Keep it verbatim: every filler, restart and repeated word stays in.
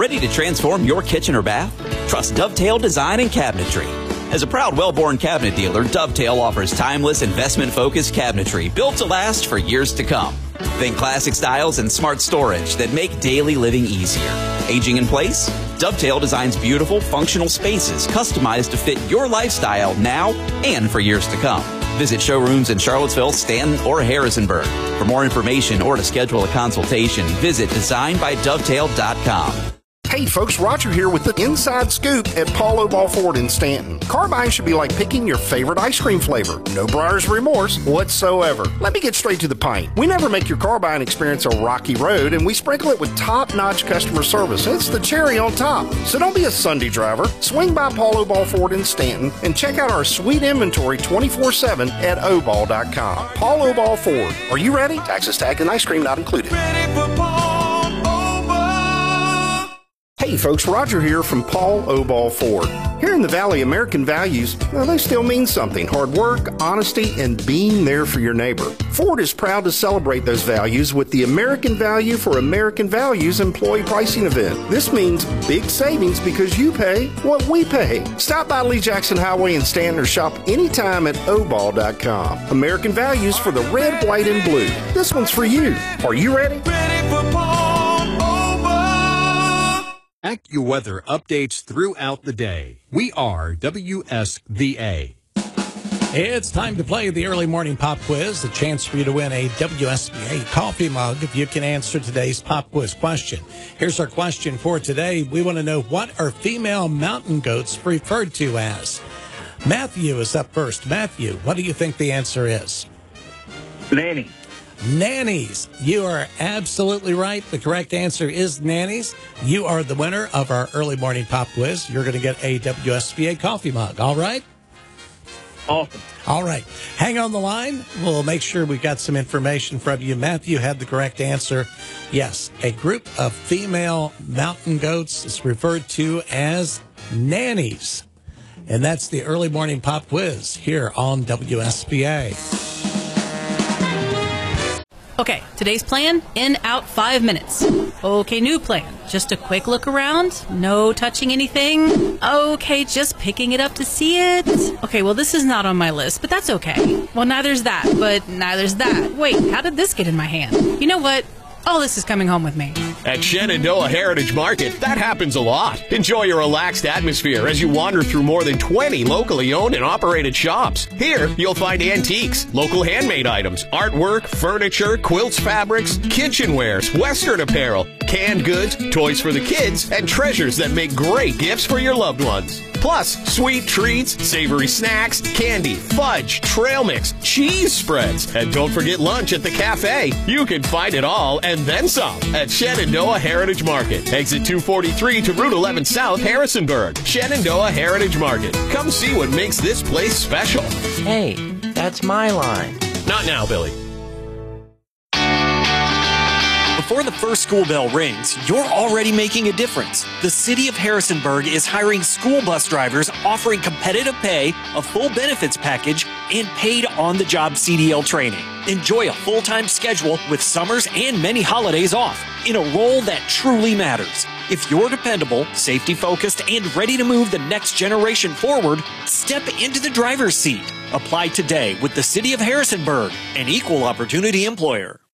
Ready to transform your kitchen or bath? Trust Dovetail Design and Cabinetry. As a proud Wellborn cabinet dealer, Dovetail offers timeless, investment-focused cabinetry built to last for years to come. Think classic styles and smart storage that make daily living easier. Aging in place? Dovetail designs beautiful, functional spaces customized to fit your lifestyle now and for years to come. Visit showrooms in Charlottesville, Stanton, or Harrisonburg. For more information or to schedule a consultation, visit design by dovetail dot com. Hey folks, Roger here with the Inside Scoop at Paul Oball Ford in Stanton. Car buying should be like picking your favorite ice cream flavor. No buyer's remorse whatsoever. Let me get straight to the point. We never make your car buying experience a rocky road, and we sprinkle it with top-notch customer service. It's the cherry on top. So don't be a Sunday driver. Swing by Paul Oball Ford in Stanton and check out our sweet inventory twenty-four seven at oball dot com. Paul Oball Ford. Are you ready? Taxes, tag, and ice cream not included. Ready for Paul Oball. Hey folks, Roger here from Paul Oball Ford. Here in the Valley, American values, well, they still mean something. Hard work, honesty, and being there for your neighbor. Ford is proud to celebrate those values with the American Value for American Values employee pricing event. This means big savings because you pay what we pay. Stop by Lee Jackson Highway in Stanton or shop anytime at oball dot com. American Values for the red, white, and blue. This one's for you. Are you ready? Ready for Paul Oball. AccuWeather updates throughout the day. We are W S V A. It's time to play the early morning pop quiz, a chance for you to win a W S V A coffee mug if you can answer today's pop quiz question. Here's our question for today. We want to know, what are female mountain goats referred to as? Matthew is up first. Matthew, what do you think the answer is? Nanny. Nannies. You are absolutely right. The correct answer is nannies. You are the winner of our early morning pop quiz. You're going to get a W S V A coffee mug. All right? Awesome. All right. Hang on the line. We'll make sure we've got some information from you. Matthew had the correct answer. Yes, a group of female mountain goats is referred to as nannies. And that's the early morning pop quiz here on W S V A. Okay, today's plan, in, out, five minutes. Okay, new plan. Just a quick look around. No touching anything. Okay, just picking it up to see it. Okay, well, this is not on my list, but that's okay. Well, neither's that, but neither's that. Wait, how did this get in my hand? You know what? All this is coming home with me. At Shenandoah Heritage Market, that happens a lot. Enjoy a relaxed atmosphere as you wander through more than twenty locally owned and operated shops. Here, you'll find antiques, local handmade items, artwork, furniture, quilts, fabrics, kitchenwares, Western apparel, canned goods, toys for the kids, and treasures that make great gifts for your loved ones. Plus, sweet treats, savory snacks, candy, fudge, trail mix, cheese spreads, and don't forget lunch at the cafe. You can find it all and then some at Shenandoah Heritage Market. Exit two forty-three to Route eleven South, Harrisonburg. Shenandoah Heritage Market. Come see what makes this place special. Hey, that's my line. Not now, Billy. Before the first school bell rings, you're already making a difference. The City of Harrisonburg is hiring school bus drivers, offering competitive pay, a full benefits package, and paid on-the-job C D L training. Enjoy a full-time schedule with summers and many holidays off in a role that truly matters. If you're dependable, safety-focused, and ready to move the next generation forward, step into the driver's seat. Apply today with the City of Harrisonburg, an equal opportunity employer.